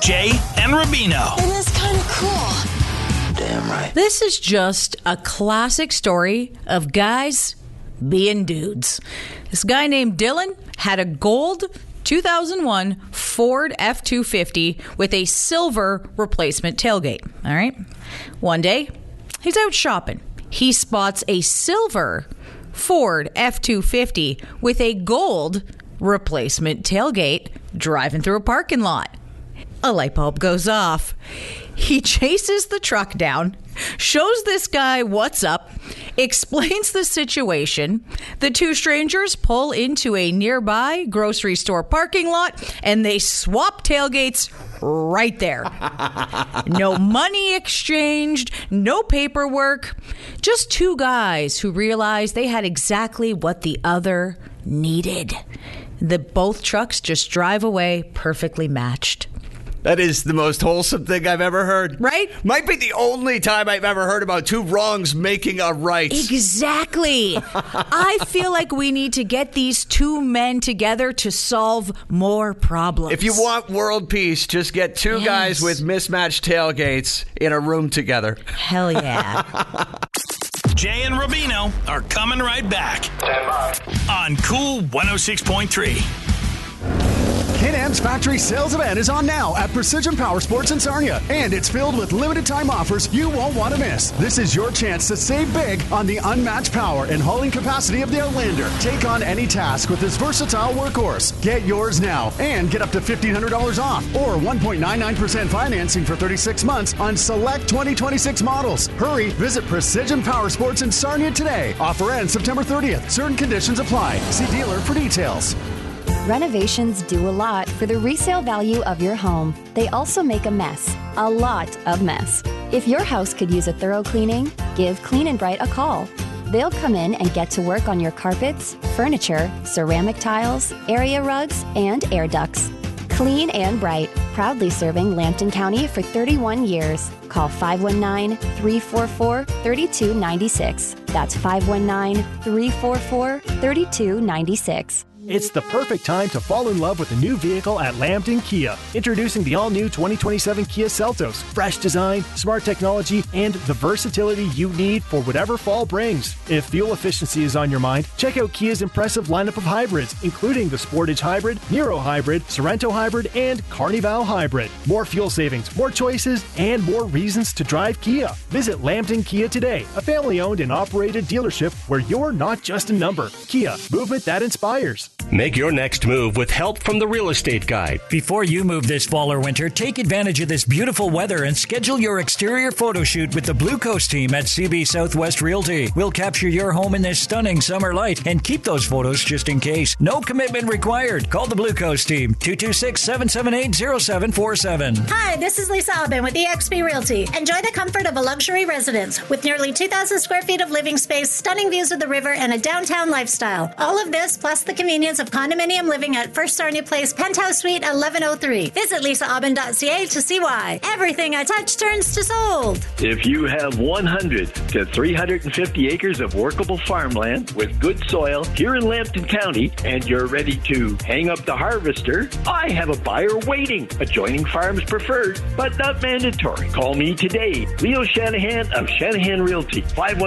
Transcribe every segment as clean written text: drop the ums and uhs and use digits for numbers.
Jay and Rubino. It is kind of cool. Damn right. This is just a classic story of guys being dudes. This guy named Dylan had a gold 2001 Ford F-250 with a silver replacement tailgate. All right. One day, he's out shopping. He spots a silver Ford F-250 with a gold replacement tailgate driving through a parking lot. A light bulb goes off. He chases the truck down, shows this guy what's up, explains the situation. The two strangers pull into a nearby grocery store parking lot, and they swap tailgates right there. No money exchanged, no paperwork. Just two guys who realized they had exactly what the other needed. Both trucks just drive away perfectly matched. That is the most wholesome thing I've ever heard. Right? Might be the only time I've ever heard about two wrongs making a right. Exactly. I feel like we need to get these two men together to solve more problems. If you want world peace, just get two guys with mismatched tailgates in a room together. Hell yeah. Jay and Rubino are coming right back. Stand by. On Cool 106.3. Can-Am's factory sales event is on now at Precision Power Sports in Sarnia, and it's filled with limited-time offers you won't want to miss. This is your chance to save big on the unmatched power and hauling capacity of the Outlander. Take on any task with this versatile workhorse. Get yours now and get up to $1,500 off or 1.99% financing for 36 months on select 2026 models. Hurry, visit Precision Power Sports in Sarnia today. Offer ends September 30th. Certain conditions apply. See dealer for details. Renovations do a lot for the resale value of your home. They also make a mess, a lot of mess. If your house could use a thorough cleaning, give Clean and Bright a call. They'll come in and get to work on your carpets, furniture, ceramic tiles, area rugs, and air ducts. Clean and Bright, proudly serving Lambton County for 31 years. Call 519-344-3296. That's 519-344-3296. It's the perfect time to fall in love with a new vehicle at Lambton Kia. Introducing the all-new 2027 Kia Seltos. Fresh design, smart technology, and the versatility you need for whatever fall brings. If fuel efficiency is on your mind, check out Kia's impressive lineup of hybrids, including the Sportage Hybrid, Niro Hybrid, Sorento Hybrid, and Carnival Hybrid. More fuel savings, more choices, and more reasons to drive Kia. Visit Lambton Kia today, a family-owned and operated dealership where you're not just a number. Kia, movement that inspires. Make your next move with help from the Real Estate Guide. Before you move this fall or winter, take advantage of this beautiful weather and schedule your exterior photo shoot with the Blue Coast team at CB Southwest Realty. We'll capture your home in this stunning summer light and keep those photos just in case. No commitment required. Call the Blue Coast team, 226-778-0747. Hi, this is Lisa Aubin with eXp Realty. Enjoy the comfort of a luxury residence with nearly 2,000 square feet of living space, stunning views of the river, and a downtown lifestyle. All of this plus the convenience of condominium living at First Sarnia Place, Penthouse Suite 1103. Visit lisaaubin.ca to see why. Everything I touch turns to sold. If you have 100 to 350 acres of workable farmland with good soil here in Lambton County and you're ready to hang up the harvester, I have a buyer waiting. Adjoining farms preferred, but not mandatory. Call me today, Leo Shanahan of Shanahan Realty,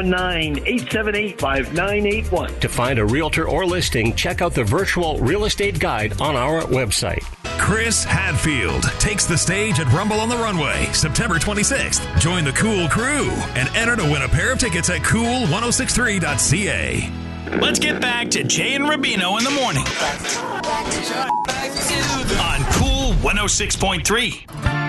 519-878-5981. To find a realtor or listing, check out the virtual real estate guide on our website. Chris Hadfield takes the stage at Rumble on the Runway, September 26th. Join the Cool Crew and enter to win a pair of tickets at cool1063.ca. Let's get back to Jay and Rubino in the morning on Cool 106.3.